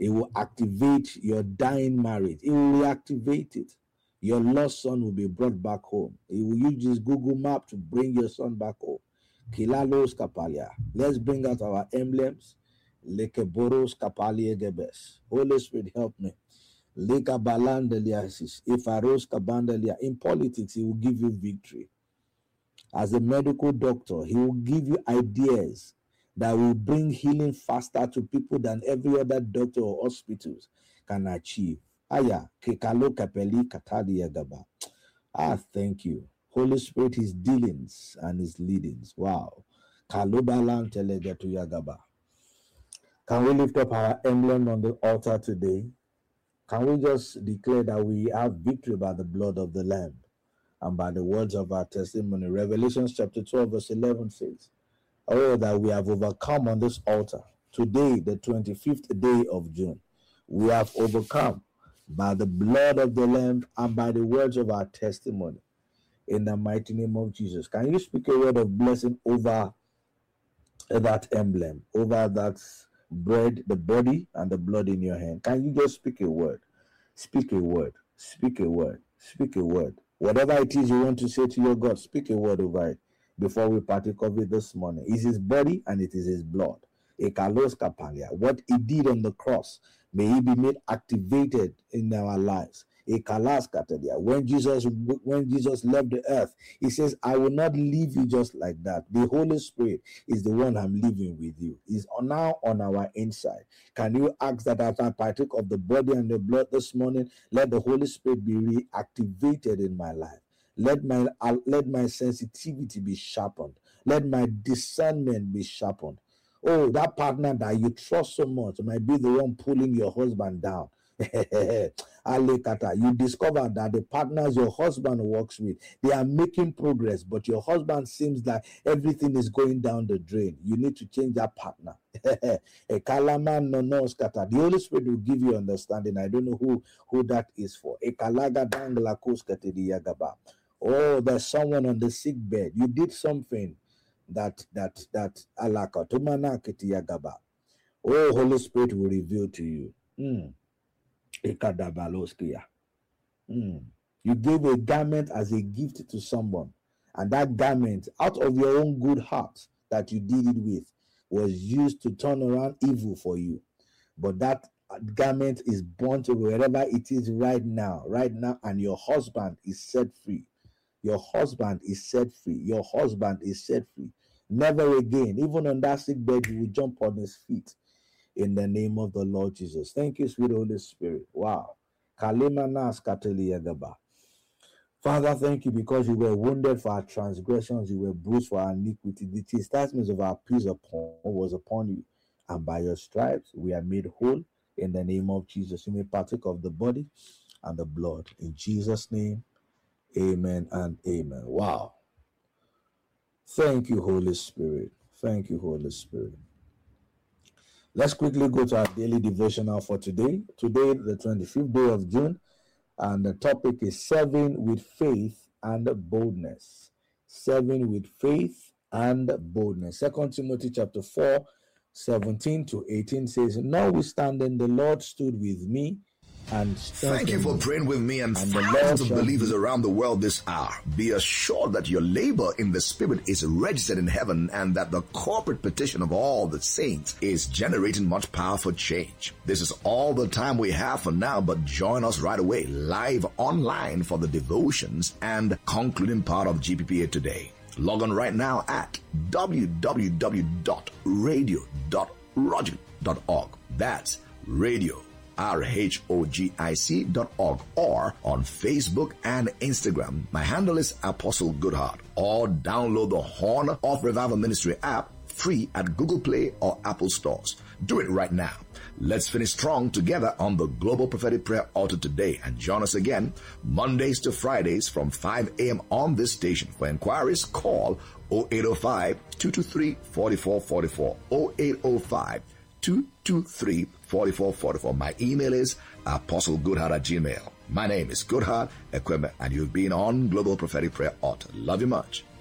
It will activate your dying marriage. It will reactivate it. Your lost son will be brought back home. It will use this Google map to bring your son back home. Kilalos Kapalia. Let's bring out our emblems. Lekeboros Kapalia Gebes. Holy Spirit, help me. Lekabalandeliasis. Ifaros Kabandelia. In politics, he will give you victory. As a medical doctor, he will give you ideas that will bring healing faster to people than every other doctor or hospitals can achieve. Aya, kekalo kapeli katadi yagaba. Thank you. Holy Spirit, his dealings and his leadings. Wow. Kalobalan telegetu yagaba. Can we lift up our emblem on the altar today? Can we just declare that we have victory by the blood of the Lamb and by the words of our testimony? Revelation chapter 12 verse 11 says, oh, that we have overcome on this altar. Today, the 25th day of June, we have overcome by the blood of the Lamb and by the words of our testimony. In the mighty name of Jesus. Can you speak a word of blessing over that emblem, over that bread, the body and the blood in your hand? Can you just speak a word? Speak a word. Speak a word. Speak a word. Whatever it is you want to say to your God, speak a word over it before we partake of it this morning. It's his body and it is his blood. Ekalos kapalia. What he did on the cross, may he be made activated in our lives. Ekalas katalia. When Jesus left the earth, he says, I will not leave you just like that. The Holy Spirit is the one I'm living with you. He's now on our inside. Can you ask that as I partake of the body and the blood this morning, let the Holy Spirit be reactivated in my life. Let my sensitivity be sharpened. Let my discernment be sharpened. Oh, that partner that you trust so much might be the one pulling your husband down. You discover that the partners your husband works with, they are making progress, but your husband seems that everything is going down the drain. You need to change that partner. The Holy Spirit will give you understanding. I don't know who that is for. Oh, there's someone on the sick bed. You did something that oh, Holy Spirit will reveal to you. You gave a garment as a gift to someone, and that garment, out of your own good heart that you did it with, was used to turn around evil for you. But that garment is burnt wherever it is right now, and your husband is set free. Your husband is set free. Your husband is set free. Never again, even on that sick bed, you will jump on his feet in the name of the Lord Jesus. Thank you, sweet Holy Spirit. Wow. Father, thank you because you were wounded for our transgressions, you were bruised for our iniquity. The chastisement of our peace was upon you, and by your stripes we are made whole. In the name of Jesus, you may partake of the body and the blood. In Jesus' name, amen and amen. Wow. Thank you, Holy Spirit. Thank you, Holy Spirit. Let's quickly go to our daily devotional for today. Today, the 25th day of June, and the topic is serving with faith and boldness. Serving with faith and boldness. 2 Timothy chapter 4, 17 to 18 says, notwithstanding, the Lord stood with me and thank you for praying with me and thousands of believers around the world this hour. Be assured that your labor in the Spirit is registered in heaven and that the corporate petition of all the saints is generating much power for change. This is all the time we have for now, but join us right away live online for the devotions and concluding part of GPPA today. Log on right now at www.radio.rogic.org. That's radio. RHOGIC.org or on Facebook and Instagram. My handle is Apostle Goodheart, or download the Horn of Revival Ministry app free at Google Play or Apple stores. Do it right now. Let's finish strong together on the Global Prophetic Prayer Altar today, and join us again Mondays to Fridays from 5 a.m. on this station. For inquiries, call 0805-223-4444, 0805-223-4444. My email is apostlegoodheart@gmail.com. My name is Goodheart Equipment, and you've been on Global Prophetic Prayer Altar. Love you much.